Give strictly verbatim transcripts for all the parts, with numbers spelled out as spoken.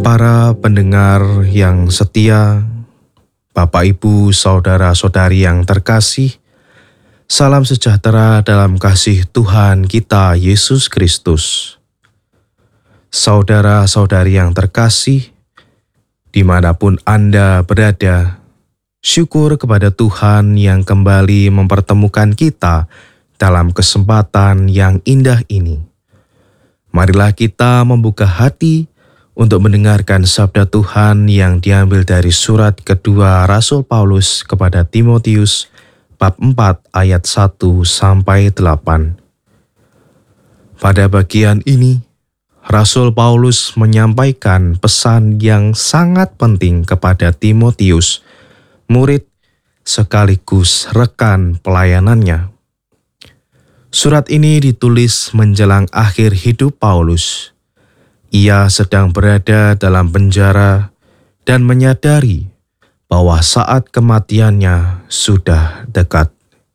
Para pendengar yang setia, Bapak, Ibu, Saudara-saudari yang terkasih, salam sejahtera dalam kasih Tuhan kita Yesus Kristus. Saudara-saudari yang terkasih, dimanapun Anda berada, syukur kepada Tuhan yang kembali mempertemukan kita dalam kesempatan yang indah ini. Marilah kita membuka hati untuk mendengarkan sabda Tuhan yang diambil dari surat kedua Rasul Paulus kepada Timotius, bab empat ayat satu sampai delapan. Pada bagian ini, Rasul Paulus menyampaikan pesan yang sangat penting kepada Timotius, murid sekaligus rekan pelayanannya. Surat ini ditulis menjelang akhir hidup Paulus. Ia sedang berada dalam penjara dan menyadari bahwa saat kematiannya sudah dekat.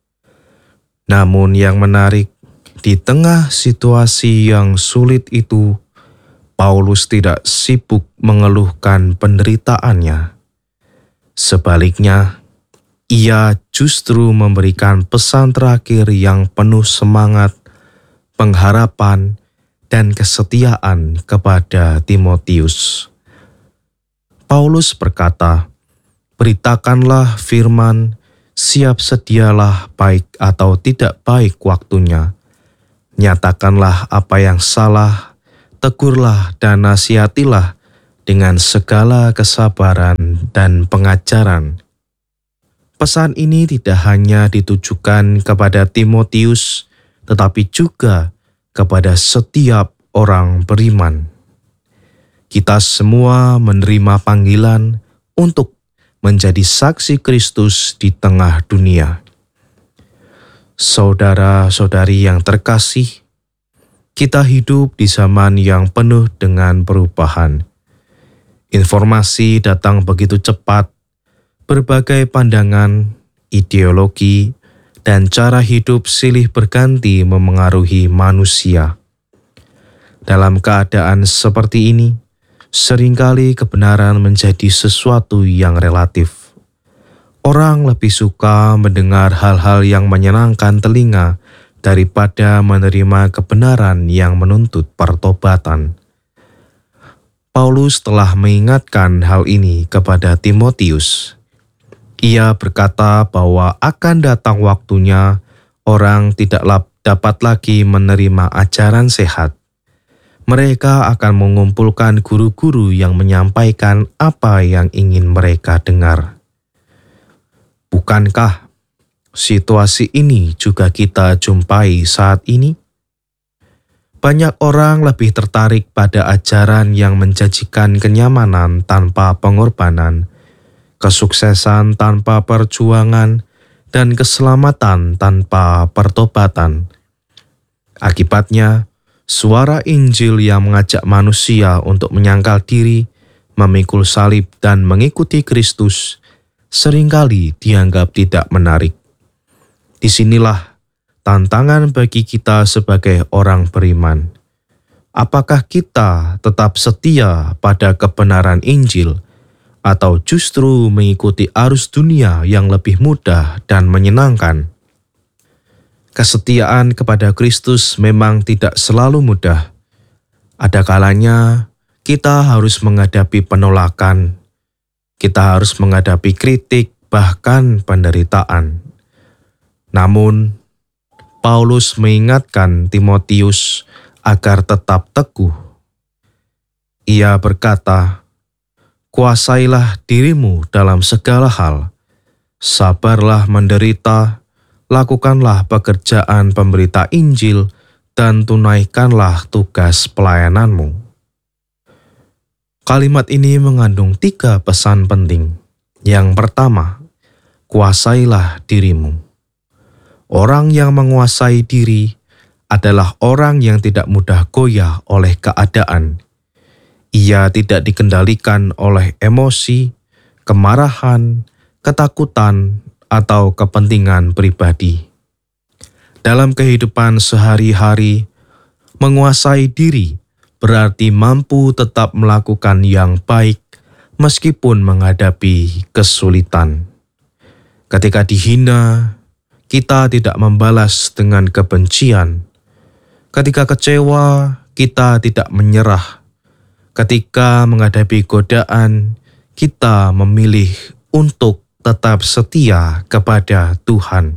Namun yang menarik, di tengah situasi yang sulit itu, Paulus tidak sibuk mengeluhkan penderitaannya. Sebaliknya, ia justru memberikan pesan terakhir yang penuh semangat, pengharapan, dan kesetiaan kepada Timotius. Paulus berkata, "Beritakanlah firman, siap sedialah baik atau tidak baik waktunya. Nyatakanlah apa yang salah, tegurlah dan nasihatilah dengan segala kesabaran dan pengajaran." Pesan ini tidak hanya ditujukan kepada Timotius, tetapi juga kepada setiap orang beriman. Kita semua menerima panggilan untuk menjadi saksi Kristus di tengah dunia. Saudara-saudari yang terkasih, kita hidup di zaman yang penuh dengan perubahan. Informasi datang begitu cepat, berbagai pandangan, ideologi, dan cara hidup silih berganti memengaruhi manusia. Dalam keadaan seperti ini, seringkali kebenaran menjadi sesuatu yang relatif. Orang lebih suka mendengar hal-hal yang menyenangkan telinga daripada menerima kebenaran yang menuntut pertobatan. Paulus telah mengingatkan hal ini kepada Timotius. Ia berkata bahwa akan datang waktunya orang tidak dapat lagi menerima ajaran sehat. Mereka akan mengumpulkan guru-guru yang menyampaikan apa yang ingin mereka dengar. Bukankah situasi ini juga kita jumpai saat ini? Banyak orang lebih tertarik pada ajaran yang menjanjikan kenyamanan tanpa pengorbanan, kesuksesan tanpa perjuangan, dan keselamatan tanpa pertobatan. Akibatnya, suara Injil yang mengajak manusia untuk menyangkal diri, memikul salib, dan mengikuti Kristus seringkali dianggap tidak menarik. Disinilah tantangan bagi kita sebagai orang beriman. Apakah kita tetap setia pada kebenaran Injil, atau justru mengikuti arus dunia yang lebih mudah dan menyenangkan? Kesetiaan kepada Kristus memang tidak selalu mudah. Ada kalanya kita harus menghadapi penolakan, kita harus menghadapi kritik, bahkan penderitaan. Namun, Paulus mengingatkan Timotius agar tetap teguh. Ia berkata, "Kuasailah dirimu dalam segala hal, sabarlah menderita, lakukanlah pekerjaan pemberita Injil, dan tunaikanlah tugas pelayananmu." Kalimat ini mengandung tiga pesan penting. Yang pertama, kuasailah dirimu. Orang yang menguasai diri adalah orang yang tidak mudah goyah oleh keadaan. Ia tidak dikendalikan oleh emosi, kemarahan, ketakutan, atau kepentingan pribadi. Dalam kehidupan sehari-hari, menguasai diri berarti mampu tetap melakukan yang baik meskipun menghadapi kesulitan. Ketika dihina, kita tidak membalas dengan kebencian. Ketika kecewa, kita tidak menyerah. Ketika menghadapi godaan, kita memilih untuk tetap setia kepada Tuhan.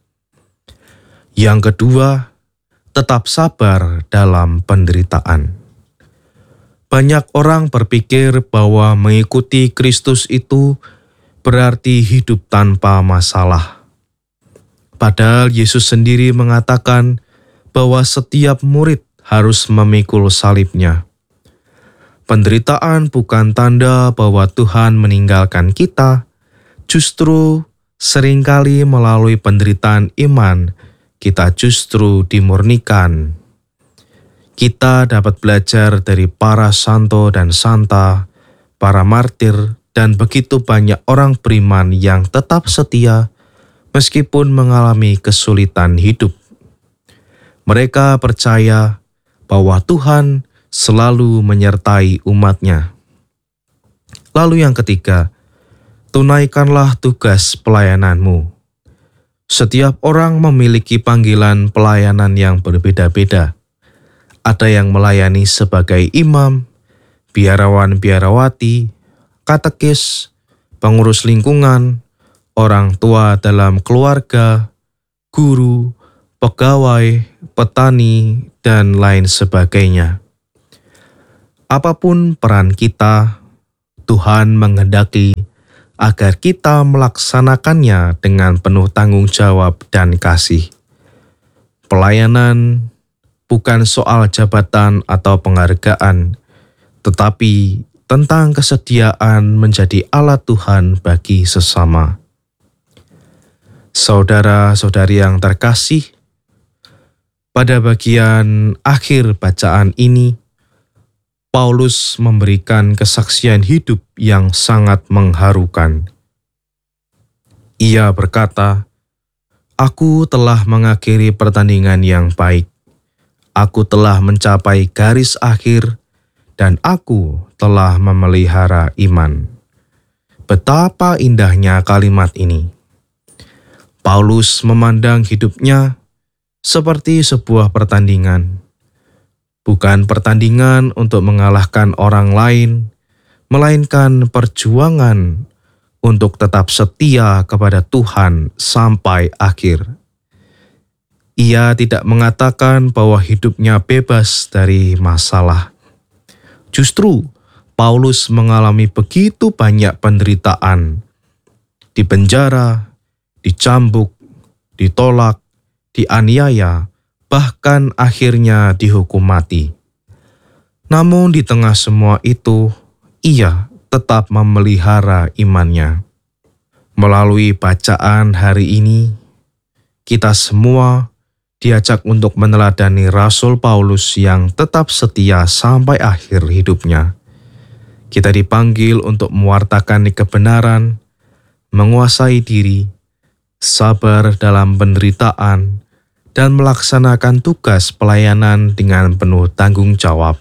Yang kedua, tetap sabar dalam penderitaan. Banyak orang berpikir bahwa mengikuti Kristus itu berarti hidup tanpa masalah. Padahal Yesus sendiri mengatakan bahwa setiap murid harus memikul salibnya. Penderitaan bukan tanda bahwa Tuhan meninggalkan kita, justru seringkali melalui penderitaan iman, kita justru dimurnikan. Kita dapat belajar dari para santo dan santa, para martir, dan begitu banyak orang beriman yang tetap setia meskipun mengalami kesulitan hidup. Mereka percaya bahwa Tuhan selalu menyertai umat-Nya. Lalu yang ketiga, tunaikanlah tugas pelayananmu. Setiap orang memiliki panggilan pelayanan yang berbeda-beda. Ada yang melayani sebagai imam, biarawan-biarawati, katekis, pengurus lingkungan, orang tua dalam keluarga, guru, pegawai, petani, dan lain sebagainya. Apapun peran kita, Tuhan menghendaki agar kita melaksanakannya dengan penuh tanggung jawab dan kasih. Pelayanan bukan soal jabatan atau penghargaan, tetapi tentang kesediaan menjadi alat Tuhan bagi sesama. Saudara-saudari yang terkasih, pada bagian akhir bacaan ini, Paulus memberikan kesaksian hidup yang sangat mengharukan. Ia berkata, "Aku telah mengakhiri pertandingan yang baik. Aku telah mencapai garis akhir dan aku telah memelihara iman." Betapa indahnya kalimat ini. Paulus memandang hidupnya seperti sebuah pertandingan. Bukan pertandingan untuk mengalahkan orang lain, melainkan perjuangan untuk tetap setia kepada Tuhan sampai akhir. Ia tidak mengatakan bahwa hidupnya bebas dari masalah. Justru, Paulus mengalami begitu banyak penderitaan. Dipenjara, dicambuk, ditolak, dianiaya, bahkan akhirnya dihukum mati. Namun di tengah semua itu, ia tetap memelihara imannya. Melalui bacaan hari ini, kita semua diajak untuk meneladani Rasul Paulus yang tetap setia sampai akhir hidupnya. Kita dipanggil untuk mewartakan kebenaran, menguasai diri, sabar dalam penderitaan, dan melaksanakan tugas pelayanan dengan penuh tanggung jawab.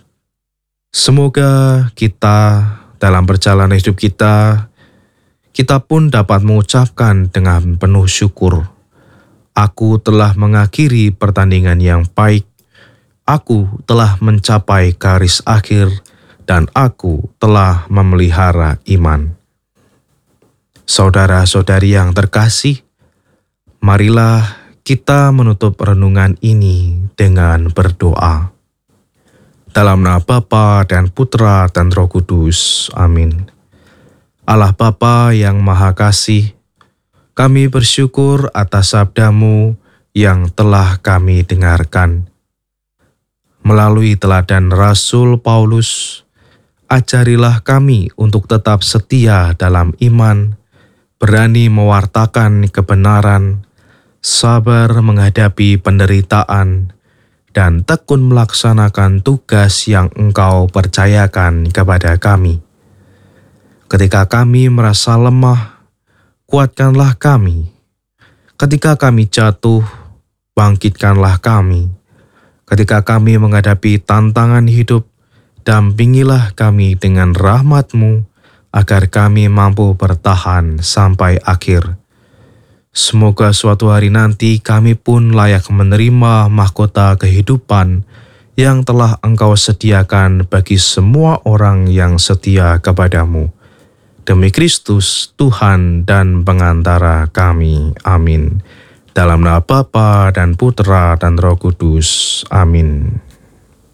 Semoga kita dalam perjalanan hidup kita, kita pun dapat mengucapkan dengan penuh syukur, "Aku telah mengakhiri pertandingan yang baik, aku telah mencapai garis akhir, dan aku telah memelihara iman." Saudara-saudari yang terkasih, marilah kita menutup renungan ini dengan berdoa. Dalam nama Bapa dan Putra dan Roh Kudus. Amin. Allah Bapa yang Maha Kasih, kami bersyukur atas sabda-Mu yang telah kami dengarkan. Melalui teladan Rasul Paulus, ajarilah kami untuk tetap setia dalam iman, berani mewartakan kebenaran, sabar menghadapi penderitaan, dan tekun melaksanakan tugas yang Engkau percayakan kepada kami. Ketika kami merasa lemah, kuatkanlah kami. Ketika kami jatuh, bangkitkanlah kami. Ketika kami menghadapi tantangan hidup, dampingilah kami dengan rahmat-Mu, agar kami mampu bertahan sampai akhir. Semoga suatu hari nanti kami pun layak menerima mahkota kehidupan yang telah Engkau sediakan bagi semua orang yang setia kepadamu. Demi Kristus, Tuhan dan pengantara kami. Amin. Dalam nama Bapa dan Putra dan Roh Kudus. Amin.